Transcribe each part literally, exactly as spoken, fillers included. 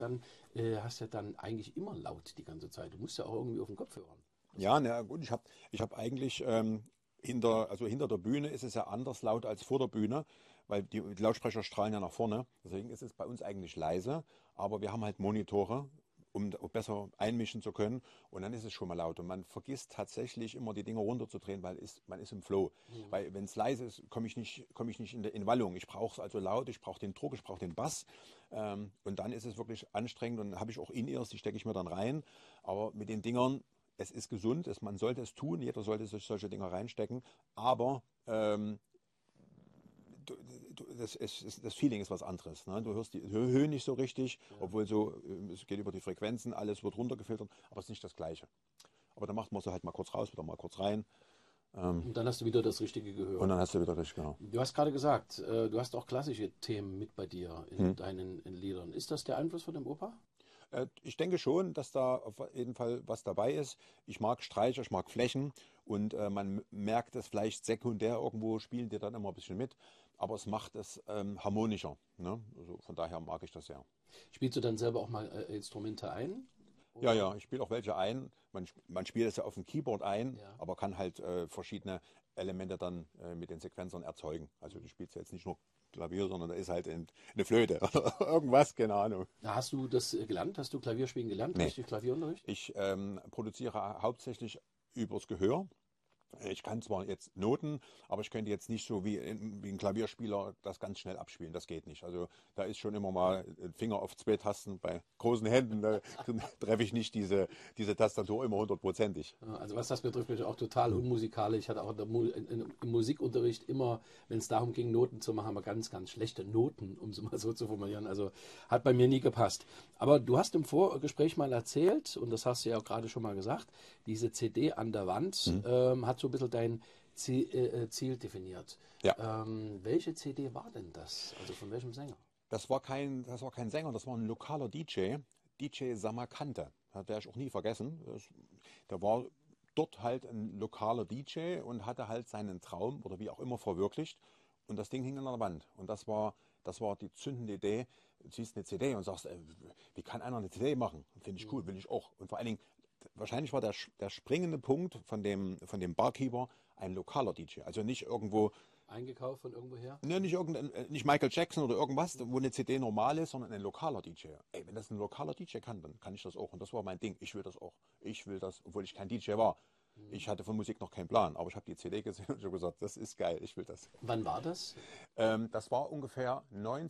dann äh, hast du ja dann eigentlich immer laut die ganze Zeit. Du musst ja auch irgendwie auf den Kopf hören. Ja, na gut, ich habe ich hab eigentlich ähm, hinter, also hinter der Bühne ist es ja anders laut als vor der Bühne, weil die, die Lautsprecher strahlen ja nach vorne. Deswegen ist es bei uns eigentlich leise, aber wir haben halt Monitore, um da besser einmischen zu können. Und dann ist es schon mal laut. Und man vergisst tatsächlich immer die Dinger runterzudrehen, weil ist, man ist im Flow. Mhm. Weil wenn es leise ist, komme ich nicht, komme ich nicht in, der- in Wallung. Ich brauche es also laut, ich brauche den Druck, ich brauche den Bass. Ähm, und dann ist es wirklich anstrengend und dann habe ich auch In-Ears, die stecke ich mir dann rein. Aber mit den Dingern, es ist gesund, es, man sollte es tun, jeder sollte sich solche Dinger reinstecken, aber ähm, du, du, das, es, das Feeling ist was anderes. Ne? Du hörst die Höhe nicht so richtig, Ja. obwohl so, äh, es geht über die Frequenzen, alles wird runtergefiltert, aber es ist nicht das Gleiche. Aber dann macht man so halt mal kurz raus, wieder mal kurz rein ähm, Und dann hast du wieder das richtige und Gehör. dann hast du wieder richtig, genau. Du hast gerade gesagt, äh, du hast auch klassische Themen mit bei dir Hm. in deinen in Liedern. Ist das der Einfluss von dem Opa? Äh, Ich denke schon, dass da auf jeden Fall was dabei ist. Ich mag Streicher, ich mag Flächen und äh, man merkt es vielleicht sekundär irgendwo, spielen die dann immer ein bisschen mit, aber es macht es ähm, harmonischer. Ne? Also von daher mag ich das sehr. Spielst du dann selber auch mal äh, Instrumente ein? Ja, Oder? ja, ich spiele auch welche ein. Man, sp- man spielt es ja auf dem Keyboard ein, Ja. aber kann halt äh, verschiedene Elemente dann äh, mit den Sequenzern erzeugen. Also du spielst ja jetzt nicht nur Klavier, sondern da ist halt ein- eine Flöte oder irgendwas, keine Ahnung. Na, hast du das äh, gelernt? Hast du Klavierspielen gelernt? Nee. Richtig Klavierunterricht? Ich ähm, produziere hauptsächlich übers Gehör. Ich kann zwar jetzt Noten, aber ich könnte jetzt nicht so wie, in- wie ein Klavierspieler das ganz schnell abspielen. Das geht nicht. Also da ist schon immer mal ein Finger auf zwei Tasten. Bei großen Händen da treffe ich nicht diese, diese Tastatur immer hundertprozentig. Ja, also was das betrifft, bin ich auch total unmusikalisch. Ich hatte auch in der Mu in, in, im Musikunterricht immer, wenn es darum ging, Noten zu machen, aber ganz, ganz schlechte Noten, um es mal so zu formulieren. Also hat bei mir nie gepasst. Aber du hast im Vorgespräch mal erzählt, und das hast du ja auch gerade schon mal gesagt, diese C D an der Wand Mhm. ähm, hat so ein bisschen dein Ziel, äh, Ziel definiert. Ja, Ähm, welche C D war denn das? Also von welchem Sänger? das war kein, das war kein Sänger, das war ein lokaler D J, D J Samarkante. Das werde ich auch nie vergessen. Das, der war dort halt ein lokaler D J und hatte halt seinen Traum oder wie auch immer verwirklicht. Und das Ding hing an der Wand. Und das war, das war die zündende Idee. Du ziehst eine C D und sagst, äh, wie kann einer eine C D machen? Finde ich cool, will ich auch. Und vor allen Dingen, wahrscheinlich war der, der springende Punkt von dem, von dem Barkeeper ein lokaler D J. Also nicht irgendwo, Eingekauft von irgendwoher? ne, nicht, irgendein, äh, nicht Michael Jackson oder irgendwas, wo eine C D normal ist, sondern ein lokaler D J. Ey, wenn das ein lokaler D J kann, dann kann ich das auch. Und das war mein Ding. Ich will das auch. Ich will das, obwohl ich kein D J war. Ich hatte von Musik noch keinen Plan, aber ich habe die C D gesehen und ich habe gesagt, das ist geil, ich will das. Wann war das? Ähm, das war ungefähr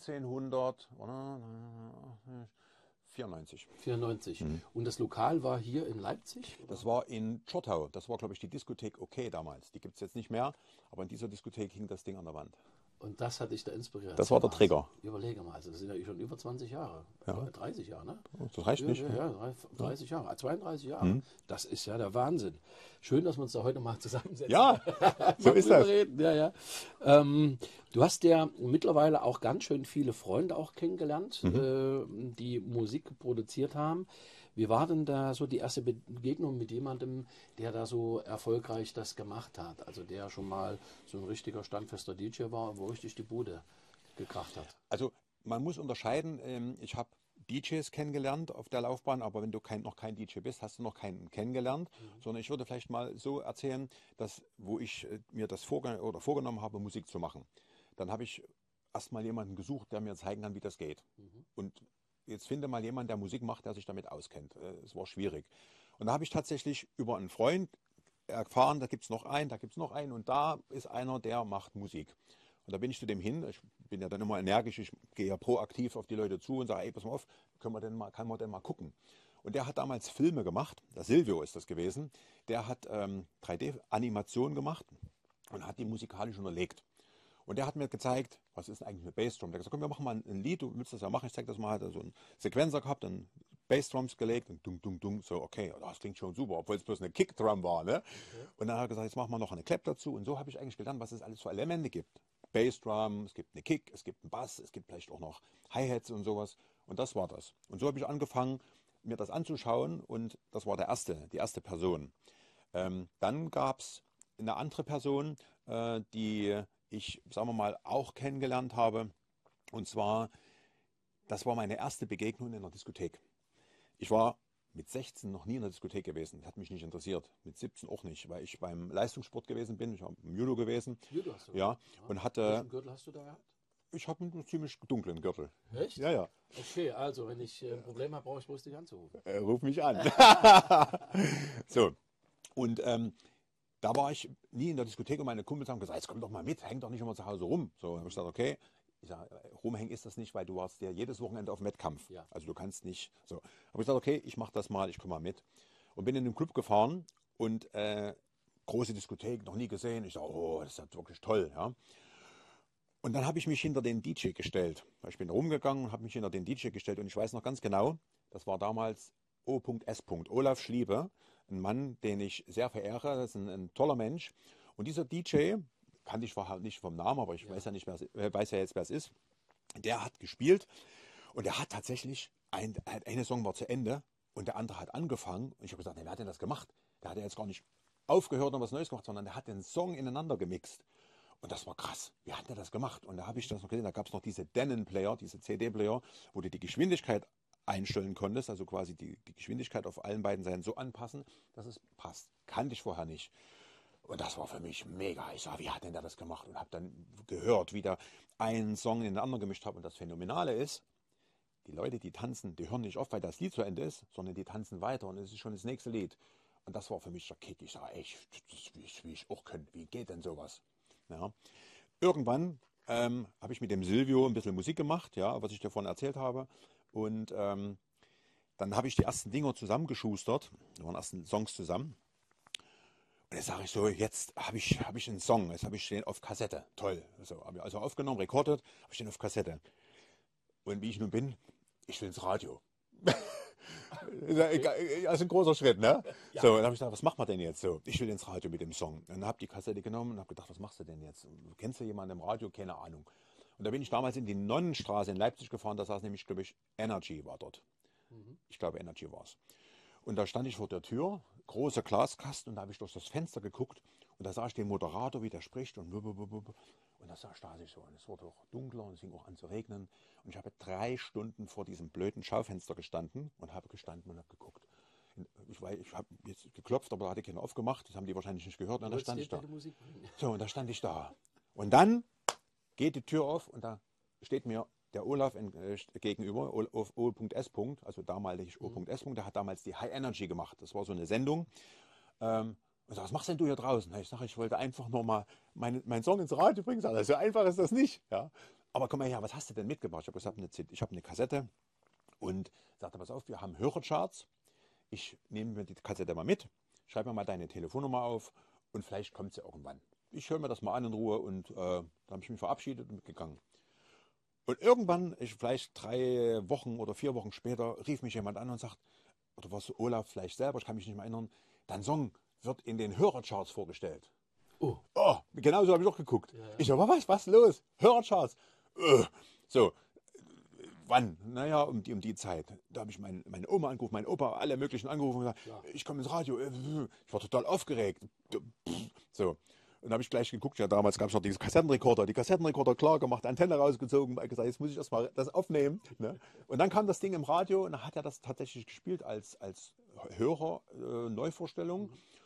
neunzehnhundertvierundneunzig. vierundneunzig. Mhm. Und das Lokal war hier in Leipzig? Das Oder? war in Tschottau. Das war, glaube ich, die Diskothek OK damals. Die gibt es jetzt nicht mehr, aber in dieser Diskothek hing das Ding an der Wand. Und das hat dich da inspiriert. Das war der Wahnsinn. Trigger. Überlege mal, also das sind ja schon über zwanzig Jahre. Ja, dreißig Jahre, ne? das reicht Ja, nicht. ja, Ja. ja, dreißig Jahre, zweiunddreißig Jahre. Mhm. Das ist ja der Wahnsinn. Schön, dass wir uns da heute mal zusammensetzen. Ja, so Mal ist drüber das. reden. Ja, ja. Ähm, du hast ja mittlerweile auch ganz schön viele Freunde auch kennengelernt, Mhm. äh, die Musik produziert haben. Wie war denn da so die erste Begegnung mit jemandem, der da so erfolgreich das gemacht hat? Also der schon mal so ein richtiger standfester D J war, wo richtig die Bude gekracht hat. Also man muss unterscheiden. ähm, Ich habe D Js kennengelernt auf der Laufbahn, aber wenn du kein, noch kein D J bist, hast du noch keinen kennengelernt. Mhm. Sondern ich würde vielleicht mal so erzählen, dass wo ich äh, mir das vorge oder vorgenommen habe, Musik zu machen, dann habe ich erstmal jemanden gesucht, der mir zeigen kann, wie das geht. Mhm. Und jetzt finde mal jemanden, der Musik macht, der sich damit auskennt. Äh, Es war schwierig. Und da habe ich tatsächlich über einen Freund erfahren, da gibt es noch einen, da gibt es noch einen und da ist einer, der macht Musik. Und da bin ich zu dem hin, ich bin ja dann immer energisch, ich gehe ja proaktiv auf die Leute zu und sage, ey, pass mal auf, können wir denn mal, kann man denn mal gucken? Und der hat damals Filme gemacht, der Silvio ist das gewesen, der hat ähm, drei D-Animationen gemacht und hat die musikalisch unterlegt. Und der hat mir gezeigt, was ist denn eigentlich eine Bassdrum? Der hat gesagt, komm, wir machen mal ein Lied, du willst das ja machen, ich zeig das mal, hat er so einen Sequenzer gehabt, dann Bassdrums gelegt und dung, dung, dung, so, okay, das klingt schon super, obwohl es bloß eine Kickdrum war, ne? Okay. Und dann hat er gesagt, jetzt machen wir noch eine Clap dazu und so habe ich eigentlich gelernt, was es alles für Elemente gibt. Bassdrum, es gibt eine Kick, es gibt einen Bass, es gibt vielleicht auch noch Hi-Hats und sowas und das war das. Und so habe ich angefangen, mir das anzuschauen und das war der erste, die erste Person. Ähm, dann gab es eine andere Person, äh, die ich, sagen wir mal, auch kennengelernt habe. Und zwar das war meine erste Begegnung in einer Diskothek. Ich war mit sechzehn noch nie in der Diskothek gewesen. Das hat mich nicht interessiert. Mit siebzehn auch nicht, weil ich beim Leistungssport gewesen bin. Ich war im Judo gewesen. Judo hast du ja, ja. Und hatte. Welchen Gürtel hast du da gehabt? Ich habe einen ziemlich dunklen Gürtel. Echt? Ja, ja. Okay, also wenn ich äh, ein Problem habe, brauche ich bloß dich anzurufen. Äh, ruf mich an. So. Und ähm, da war ich nie in der Diskothek und meine Kumpels haben gesagt, jetzt komm doch mal mit, häng doch nicht immer zu Hause rum. So, dann habe ich gesagt, okay. Ich sag, rumhängen ist das nicht, weil du warst ja jedes Wochenende auf dem Wettkampf. Ja. Also du kannst nicht. So. Aber ich gesagt, okay, ich mache das mal, ich komme mal mit. Und bin in den Club gefahren und äh, große Diskothek, noch nie gesehen. Ich sage, oh, das ist ja wirklich toll. Ja. Und dann habe ich mich hinter den D J gestellt. Ich bin rumgegangen und habe mich hinter den D J gestellt. Und ich weiß noch ganz genau, das war damals O.S. Olaf Schliebe, ein Mann, den ich sehr verehre. Das ist ein, ein toller Mensch. Und dieser D J, kannte ich vorher nicht vom Namen, aber ich ja. weiß ja nicht, wer, weiß ja jetzt, wer es ist. Der hat gespielt und er hat tatsächlich, ein, eine Song war zu Ende und der andere hat angefangen. Und ich habe gesagt, nee, wer hat denn das gemacht? Der hat ja jetzt gar nicht aufgehört und was Neues gemacht, sondern der hat den Song ineinander gemixt. Und das war krass. Wie hat der das gemacht? Und da habe ich das noch gesehen, da gab es noch diese Denon-Player, diese C D-Player, wo du die Geschwindigkeit einstellen konntest, also quasi die, die Geschwindigkeit auf allen beiden Seiten so anpassen, dass es passt. Kannte ich vorher nicht. Und das war für mich mega. Ich sag, wie hat denn der das gemacht? Und habe dann gehört, wie der einen Song in den anderen gemischt hat. Und das Phänomenale ist, die Leute, die tanzen, die hören nicht auf, weil das Lied zu Ende ist, sondern die tanzen weiter und es ist schon das nächste Lied. Und das war für mich der Kick. Ich sage, ey, das will ich, will ich auch können. Wie geht denn sowas? Ja. Irgendwann ähm, habe ich mit dem Silvio ein bisschen Musik gemacht, ja, was ich dir vorhin erzählt habe. Und ähm, dann habe ich die ersten Dinger zusammengeschustert. Da waren ersten Songs zusammen. Und jetzt sage ich so, jetzt habe ich, hab ich einen Song, jetzt habe ich den auf Kassette. Toll. Also habe ich also aufgenommen, rekordet, habe ich den auf Kassette. Und wie ich nun bin, ich will ins Radio. Also ein großer Schritt, ne? Ja. So, dann habe ich gedacht, was macht man denn jetzt so? Ich will ins Radio mit dem Song. Und dann habe ich die Kassette genommen und habe gedacht, was machst du denn jetzt? Kennst du jemanden im Radio? Keine Ahnung. Und da bin ich damals in die Nonnenstraße in Leipzig gefahren, da saß nämlich, glaube ich, Energy war dort. Mhm. Ich glaube, Energy war es. Und da stand ich vor der Tür, großer Glaskasten, und da habe ich durch das Fenster geguckt und da sah ich den Moderator, wie der spricht und und da saß ich so und es wurde auch dunkler und es fing auch an zu regnen und ich habe drei Stunden vor diesem blöden Schaufenster gestanden und habe gestanden und habe geguckt. Ich, weiß, ich habe jetzt geklopft, aber da hatte keiner aufgemacht, das haben die wahrscheinlich nicht gehört und dann stand ich da. So, und da stand ich da. Und dann geht die Tür auf und da steht mir der Olaf in, äh, gegenüber, O.S. also damalig O.S. Der hat damals die High Energy gemacht. Das war so eine Sendung. Ähm, und sag, was machst denn du hier draußen? Ich sage, ich wollte einfach nur mal meine, meinen Song ins Radio bringen. Sag, so einfach ist das nicht. Ja. Aber komm mal her, was hast du denn mitgebracht? Ich habe gesagt, eine, ich habe eine Kassette und sagte, pass auf, wir haben Hörercharts. Ich nehme mir die Kassette mal mit, schreibe mir mal deine Telefonnummer auf und vielleicht kommt sie irgendwann. Ich höre mir das mal an in Ruhe und äh, dann habe ich mich verabschiedet und mitgegangen. Und irgendwann, ich, vielleicht drei Wochen oder vier Wochen später, rief mich jemand an und sagt, oder was Olaf vielleicht selber, ich kann mich nicht mehr erinnern, dein Song wird in den Hörercharts vorgestellt. Oh, oh genau so habe ich auch geguckt. Ja, ja. Ich so, was, was ist los? Hörercharts. Uh. So, wann? Naja, um die, um die Zeit. Da habe ich mein, meine Oma angerufen, meinen Opa, alle möglichen angerufen und gesagt, ja. Ich komme ins Radio. Ich war total aufgeregt. So. Und dann habe ich gleich geguckt, ja, damals gab es noch diese Kassettenrekorder, die Kassettenrekorder klar gemacht, Antenne rausgezogen, gesagt, jetzt muss ich erstmal das aufnehmen. Ne? Und dann kam das Ding im Radio und dann hat er das tatsächlich gespielt als, als Hörer, äh, Neuvorstellung.